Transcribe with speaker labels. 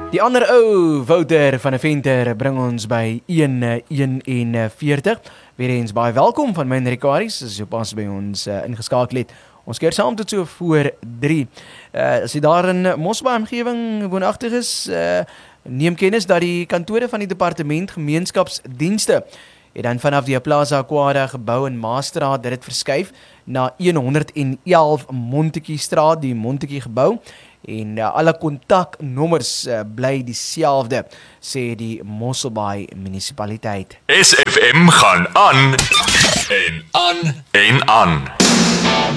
Speaker 1: Die ander ou, Wouter van 'n Venter, bring ons by 1:41. Weer eens baie welkom van my en Rikaris, as jy pas by ons ingeskakel het. Ons keer saam tot so voor 3. As jy daar in Mosselbaai omgewing woonagtig is, neem kennis dat die kantore van die departement gemeenskapsdienste het dan vanaf die Plaza Aquada gebou in Maastraat dit verskuif na 111 Montetjie Straat, die Montetjie gebou. En alle kontaknommers bly dieselfde, sê die Mosselbaai munisipaliteit.
Speaker 2: SFM gaan aan en aan en aan.